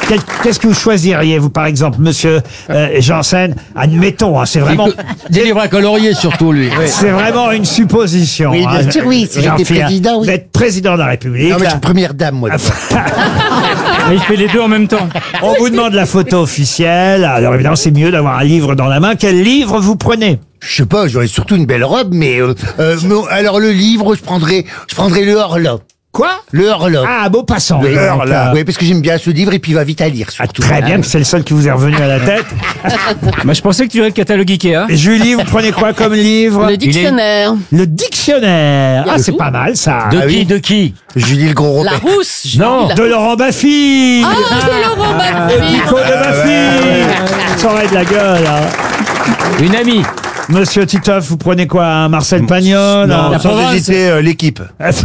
Qu'est-ce que vous choisiriez, vous, par exemple, monsieur Janssen? Admettons, c'est vraiment... Des livres à colorier, surtout, lui. C'est vraiment une supposition. Oui, bien sûr, oui. Si j'étais président, Vous oui. êtes président de la République. Non, mais je suis première dame, moi. Il fait les deux en même temps. On vous demande la photo officielle. Alors évidemment, c'est mieux d'avoir un livre dans la main. Quel livre vous prenez? Je sais pas, j'aurais surtout une belle robe, mais alors le livre, je prendrais le Horla. Quoi? Le Horla. Ah, Maupassant. Oui, Horla. oui, parce que j'aime bien ce livre et puis il va vite à lire, surtout. Très bien, c'est le seul qui vous est revenu à la tête. Bah, je pensais que tu aurais le catalogue Ikea. Et Julie, vous prenez quoi comme livre? Le dictionnaire. Le dictionnaire. Ah, c'est tout. pas mal, ça. De qui Julie le Gros La Robert. rousse. Non. De Laurent Baffy. Ah, de Laurent Baffy. Nico de Baffy. Ça aurait de la gueule, hein. Une amie. Monsieur Titoff, vous prenez quoi? Un Marcel Pagnol? Non, un- sans hésiter, l'équipe.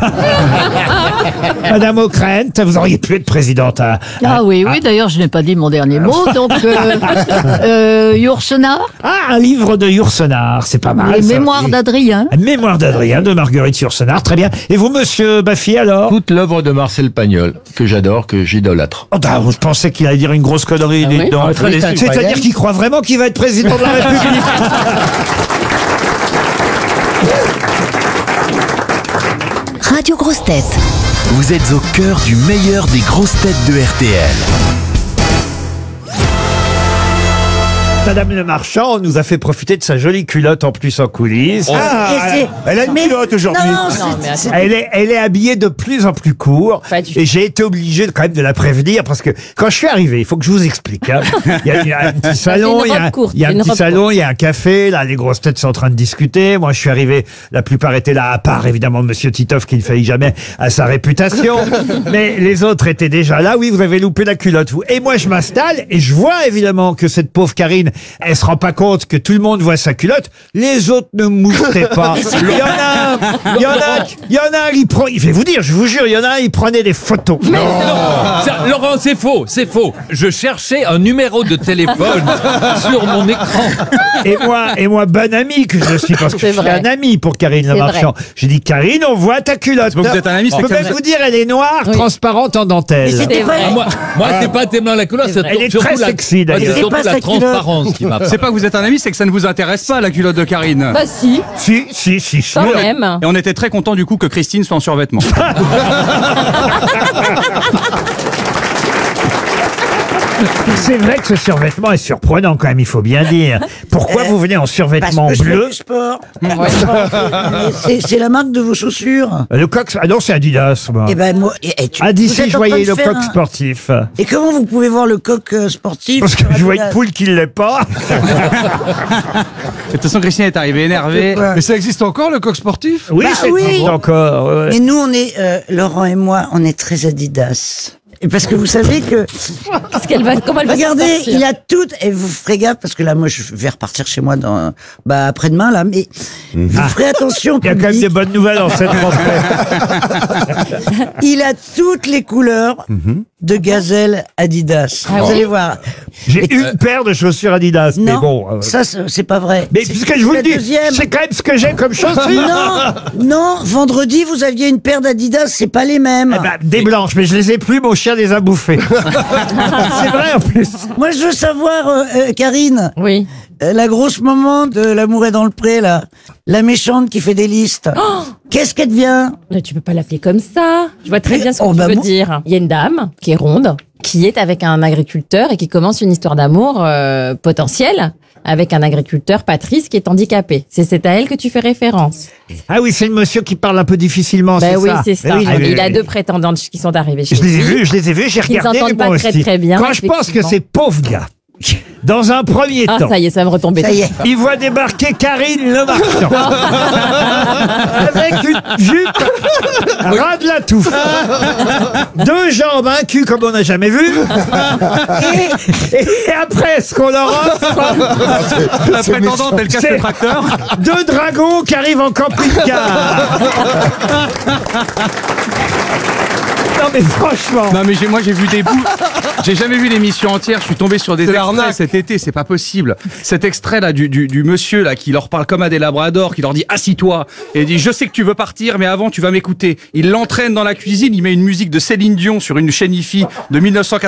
Madame O'Krent, vous auriez pu être présidente à... Ah oui, d'ailleurs, je n'ai pas dit mon dernier mot, donc Yourcenar, Ah, un livre de Yourcenar, c'est pas mal. les ça. mémoires d'Adrien. Mémoire d'Adrien, de Marguerite Yourcenar, très bien. Et vous, monsieur Baffy, alors? Toute l'œuvre de Marcel Pagnol, que j'adore, que j'idolâtre. Oh, bah, je pensais qu'il allait dire une grosse connerie. dites oui donc. Ah, très déçu. C'est-à-dire qu'il croit vraiment qu'il va être président de la République. Radio Grosses Têtes. Vous êtes au cœur du meilleur des grosses têtes de RTL. Madame Le Marchand nous a fait profiter de sa jolie culotte en plus en coulisses. Elle a une culotte aujourd'hui. Non, mais attends. Elle est habillée de plus en plus court. Pas du tout. Et j'ai été obligé quand même de la prévenir parce que quand je suis arrivé, il faut que je vous explique. Hein. Il y a un petit salon, Une robe courte, il y a un une petit robe salon, il y a un café. Là, les grosses têtes sont en train de discuter. Moi, je suis arrivé, la plupart étaient là, à part évidemment Monsieur Titoff qui ne faillit jamais à sa réputation. Mais les autres étaient déjà là. Oui, vous avez loupé la culotte, vous. Et moi, je m'installe et je vois évidemment que cette pauvre Karine, elle se rend pas compte que tout le monde voit sa culotte. Les autres ne moustaient pas. Il y en a un, je vais vous dire, je vous jure, il y en a un, il prenait des photos. Ça, Laurent, c'est faux, c'est faux. Je cherchais un numéro de téléphone sur mon écran. Et moi, bon ami que je suis, parce que je C'est suis vrai. un ami pour Karine Le C'est Marchand. J'ai dit, Karine, on voit ta culotte. Vous êtes un ami, Je c'est peux comme même ça. vous dire, elle est noire, transparente en dentelle. C'est vrai. Moi, c'est pas tellement la couleur, c'est Elle est surtout très sexy, d'ailleurs. c'est surtout pas la sa culotte. transparence qui m'a. C'est pas que vous êtes un ami, c'est que ça ne vous intéresse pas, la culotte de Karine. Bah si, Si. quand même. Et on était très content du coup que Christine soit en survêtement. C'est vrai que ce survêtement est surprenant quand même, il faut bien dire. Pourquoi vous venez en survêtement Parce que je fais bleu? du sport. C'est la marque de vos chaussures. Le coq, ah non, c'est Adidas, moi. Eh ben moi, Ah, d'ici, vous êtes je en train voyais de le faire coq un- sportif. Et comment vous pouvez voir le coq sportif Parce que sur je vois une Adidas? poule qui ne l'est pas. De toute façon, Christine est arrivée énervée. Pourquoi Mais ça existe encore, le coq sportif? Oui, Bah c'est oui. encore. ouais. Mais nous, on est Laurent et moi, on est très Adidas. Et parce que vous savez que, Comment elle va regardez, s'en sortir il a tout, et vous ferez gaffe, parce que là, moi, je vais repartir chez moi après-demain, là, mais vous ferez attention, Il y a quand même public. des bonnes nouvelles dans cette rentrée. Il a toutes les couleurs de gazelle Adidas. Ah vous oui allez voir. J'ai une paire de chaussures Adidas, mais Non, bon. ça, c'est pas vrai. Mais C'est- puisque je vous la le dis, deuxième. c'est quand même ce que j'ai comme chaussures. Non, vendredi, vous aviez une paire d'Adidas, c'est pas les mêmes. Eh ben, des blanches, mais je les ai plus, mon chien les a bouffées. C'est vrai en plus. Moi, je veux savoir, Karine, Oui. la grosse maman de L'amour est dans le pré, là, la méchante qui fait des listes. Qu'est-ce qu'elle devient? Mais tu peux pas l'appeler comme ça. Je vois très bien ce que Oh, tu bah, veux moi- dire. Il y a une dame qui est ronde, qui est avec un agriculteur et qui commence une histoire d'amour potentielle avec un agriculteur, Patrice, qui est handicapé. C'est à elle que tu fais référence. Ah oui, c'est le monsieur qui parle un peu difficilement, Ben c'est oui, ça. c'est ça. Ben oui, Il a oui. deux prétendantes qui sont arrivées chez Je les ai lui. vus, j'ai Qui ne regardé, s'entendent mais moi pas très, aussi. très bien, Quand je pense que effectivement. ces pauvres gars, dans un premier Ah, temps, ça y est, ça va me retomber. Ça y est. ils voient débarquer Karine Le Marchand avec une jupe ras de la touffe, deux jambes, un cul comme on n'a jamais vu, et après ce qu'on leur offre, La prétendante, elle casse C'est- le tracteur. deux dragons qui arrivent en camping-car. Non mais franchement. Non mais moi j'ai vu des bouts. J'ai jamais vu l'émission entière. Je suis tombé sur des extraits cet été. C'est pas possible. Cet extrait là du monsieur là qui leur parle comme à des labradors, qui leur dit assis-toi et il dit je sais que tu veux partir mais avant tu vas m'écouter. Il l'entraîne dans la cuisine. Il met une musique de Céline Dion sur une chaîne IFI de 1980.